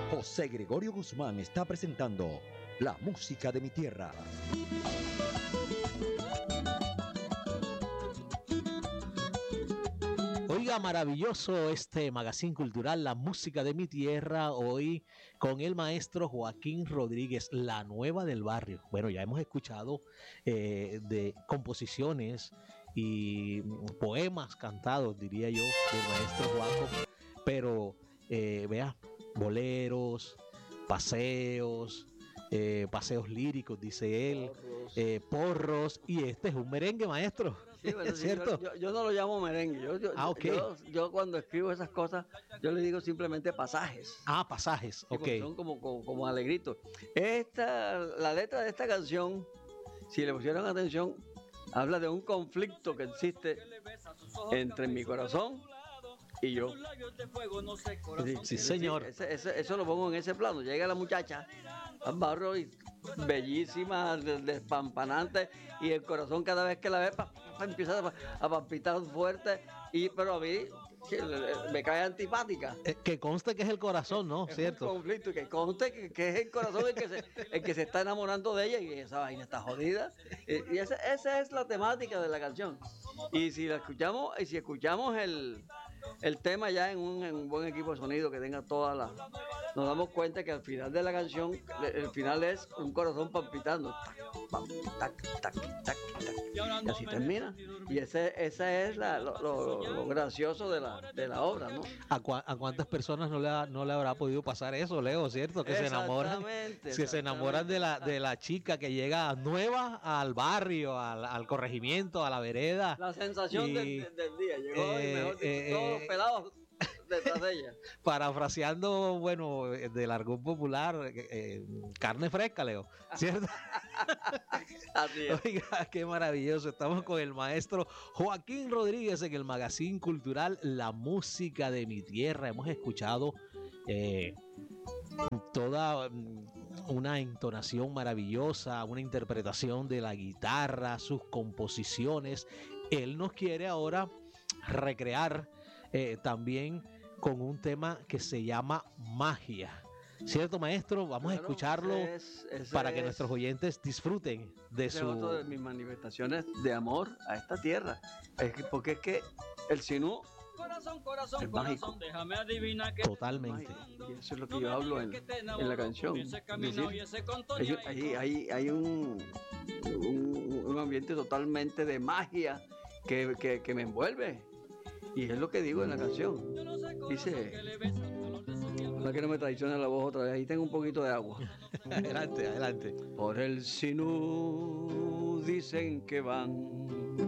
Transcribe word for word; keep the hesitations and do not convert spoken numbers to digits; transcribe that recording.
José Gregorio Guzmán está presentando La Música de mi Tierra. Oiga, maravilloso este magazine cultural, La Música de mi Tierra, hoy con el maestro Joaquín Rodríguez, la nueva del barrio. Bueno, ya hemos escuchado eh, de composiciones y poemas cantados, diría yo, del maestro Joaco, pero eh, vea, boleros, paseos, eh, paseos líricos, dice él, Porros. eh, porros, y este es un merengue, maestro. Sí, bueno, ¿Es sí, cierto? yo, yo, yo no lo llamo merengue. Yo, yo, Ah, ok. yo, yo cuando escribo esas cosas, yo le digo simplemente pasajes. Ah, pasajes, Sí, ok. porque son como, como, como alegritos. Esta, la letra de esta canción, si le pusieron atención, habla de un conflicto que existe entre mi corazón y yo. Sí, sí, señor. Ese- ese- eso lo pongo en ese plano. Llega la muchacha al barrio y bellísima, de- despampanante, y el corazón cada vez que la ve pa- pa- empieza a, a palpitar fuerte, y pero a mí sí, le- le- me cae antipática. Eh, que conste que es el corazón, ¿no? Es ¿Cierto? un conflicto y que conste que, que es el corazón el que, se, el que se está enamorando de ella, y esa vaina está jodida. Eh, Y esa, esa es la temática de la canción. Y si la escuchamos, y si escuchamos el, el tema ya en un, en un buen equipo de sonido que tenga todas las, nos damos cuenta que al final de la canción, el final es un corazón palpitando. Tac, pam, tac, tac, tac, tac. Y así termina. Y ese, esa es la, lo, lo- lo gracioso de la, de la obra, ¿no? ¿A, cua- a cuántas personas no le, ha- no le habrá podido pasar eso, Leo? ¿Cierto? Que se enamoran, Exactamente, que se enamoran de la, de la chica que llega nueva al barrio, al, al corregimiento, a la vereda. La sensación Y, del, del día. Llegó eh, y mejor dicho, eh, todos los eh, pelados detrás de ella. Parafraseando, bueno, eh, del argot popular, eh, eh, carne fresca, Leo, ¿cierto? Así es. Oiga, qué maravilloso. Estamos con el maestro Joaquín Rodríguez en el magazine cultural La Música de mi Tierra. Hemos escuchado eh, toda mm, una entonación maravillosa, una interpretación de la guitarra, sus composiciones. Él nos quiere ahora recrear eh, también con un tema que se llama Magia. ¿Cierto, maestro? Vamos a Claro, escucharlo ese es- ese para que es- nuestros oyentes disfruten de ese es otro de su... mis manifestaciones de amor a esta tierra. Es que- porque es que el sinú Corazón, corazón, es mágico. corazón, déjame adivinar que Totalmente. Y eso es lo que yo hablo en, en la canción. Es decir, hay, hay, hay, hay un, un, un ambiente totalmente de magia que, que, que me envuelve. Y es lo que digo en la canción. Dice, ojalá que no me traicione la voz otra vez. Ahí tengo un poquito de agua. Adelante, adelante. Por el sinú dicen que van